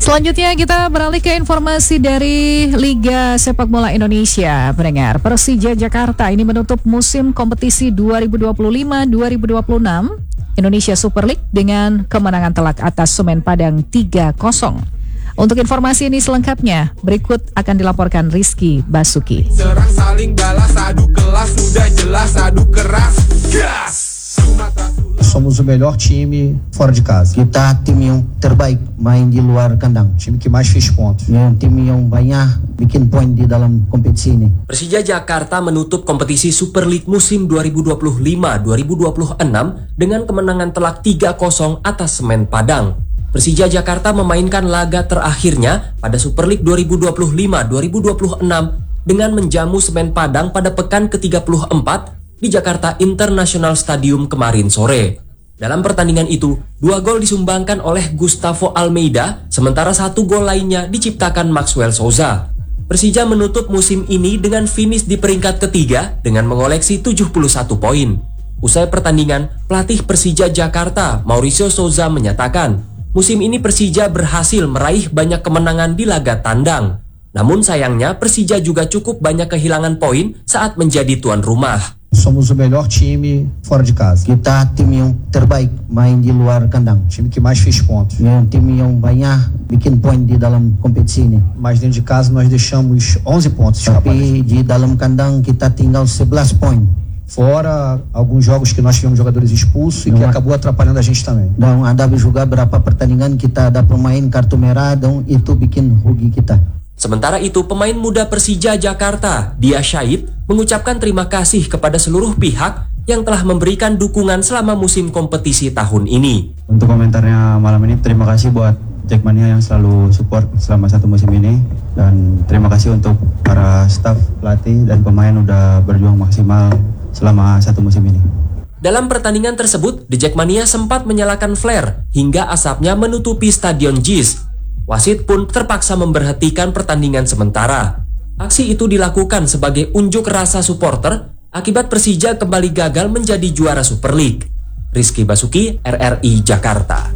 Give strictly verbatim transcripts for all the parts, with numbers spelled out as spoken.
Selanjutnya kita beralih ke informasi dari Liga Sepak Bola Indonesia. Pendengar, Persija Jakarta ini menutup musim kompetisi dua ribu dua puluh lima dua ribu dua puluh enam Indonesia Super League dengan kemenangan telak atas Semen Padang tiga kosong. Untuk informasi ini selengkapnya, berikut akan dilaporkan Rizky Basuki. Serang saling balas, adu kelas, sudah jelas, adu keras, gas! Somos o melhor time fora de casa. Kita tim yang terbaik main di luar kandang. Time que mais fez pontos. Yang tim yang banyak bikin poin di dalam kompetisi ini. Persija Jakarta menutup kompetisi Super League musim dua ribu dua puluh lima dua ribu dua puluh enam dengan kemenangan telak tiga kosong atas Semen Padang. Persija Jakarta memainkan laga terakhirnya pada Super League dua ribu dua puluh lima dua ribu dua puluh enam dengan menjamu Semen Padang pada pekan ke tiga puluh empat di Jakarta International Stadium kemarin sore. Dalam pertandingan itu, dua gol disumbangkan oleh Gustavo Almeida, sementara satu gol lainnya diciptakan Maxwell Souza. Persija menutup musim ini dengan finish di peringkat ketiga dengan mengoleksi tujuh puluh satu poin. Usai pertandingan, pelatih Persija Jakarta, Mauricio Souza menyatakan, musim ini Persija berhasil meraih banyak kemenangan di laga tandang. Namun sayangnya Persija juga cukup banyak kehilangan poin saat menjadi tuan rumah. Somos o melhor time fora de casa. Kita tim yang terbaik main di luar kandang. Time que mais fez pontos. Yang tim yang banyak bikin poin di dalam kompetisi ini. Mas dentro de casa nós deixamos onze pontos. Tapi di dalam kandang kita tinggal sebelas poin. Fora alguns jogos que nós tivemos jogadores expulsos e que acabou atrapalhando a gente também. Dan ada juga beberapa pertandingan kita ada pemain kartu merah dan itu bikin rugi kita. Sementara itu, pemain muda Persija Jakarta, Dia Syahid, mengucapkan terima kasih kepada seluruh pihak yang telah memberikan dukungan selama musim kompetisi tahun ini. Untuk komentarnya malam ini, terima kasih buat Jackmania yang selalu support selama satu musim ini. Dan terima kasih untuk para staf, pelatih, dan pemain udah berjuang maksimal selama satu musim ini. Dalam pertandingan tersebut, The Jackmania sempat menyalakan flare hingga asapnya menutupi Stadion Jis. Wasit pun terpaksa memberhentikan pertandingan sementara. Aksi itu dilakukan sebagai unjuk rasa supporter akibat Persija kembali gagal menjadi juara Super League. Rizky Basuki, R R I Jakarta.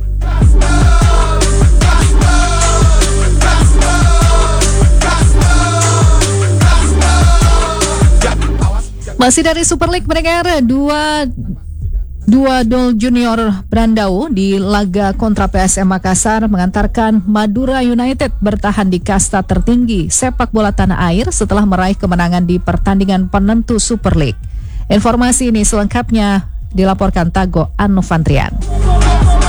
Masih dari Super League, pendengar, dua Dua Dol Junior Brandau di laga kontra P S M Makassar mengantarkan Madura United bertahan di kasta tertinggi sepak bola tanah air setelah meraih kemenangan di pertandingan penentu Super League. Informasi ini selengkapnya dilaporkan Tago Anofantrian.